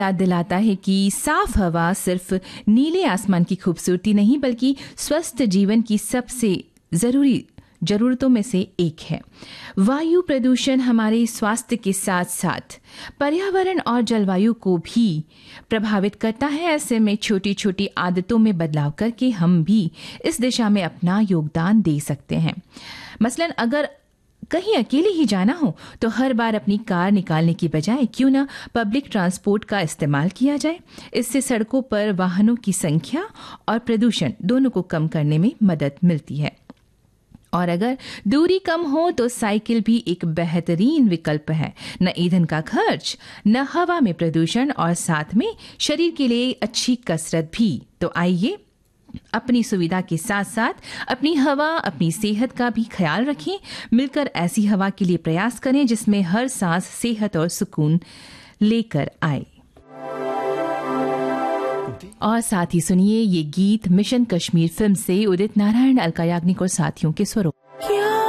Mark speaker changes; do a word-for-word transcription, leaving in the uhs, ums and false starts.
Speaker 1: याद दिलाता है कि साफ हवा सिर्फ नीले आसमान की खूबसूरती नहीं बल्कि स्वस्थ जीवन की सबसे जरूरी जरूरतों में से एक है। वायु प्रदूषण हमारे स्वास्थ्य के साथ साथ पर्यावरण और जलवायु को भी प्रभावित करता है। ऐसे में छोटी छोटी आदतों में बदलाव करके हम भी इस दिशा में अपना योगदान दे सकते हैं। मसलन अगर कहीं अकेले ही जाना हो तो हर बार अपनी कार निकालने की बजाय क्यों ना पब्लिक ट्रांसपोर्ट का इस्तेमाल किया जाए। इससे सड़कों पर वाहनों की संख्या और प्रदूषण दोनों को कम करने में मदद मिलती है। और अगर दूरी कम हो तो साइकिल भी एक बेहतरीन विकल्प है। न ईंधन का खर्च, न हवा में प्रदूषण और साथ में शरीर के लिए अच्छी कसरत भी। तो आइए अपनी सुविधा के साथ साथ अपनी हवा, अपनी सेहत का भी ख्याल रखें। मिलकर ऐसी हवा के लिए प्रयास करें जिसमें हर सांस सेहत और सुकून लेकर आए। और साथ ही सुनिए ये गीत मिशन कश्मीर फिल्म से उदित नारायण, अलका याग्निक और साथियों के स्वरों।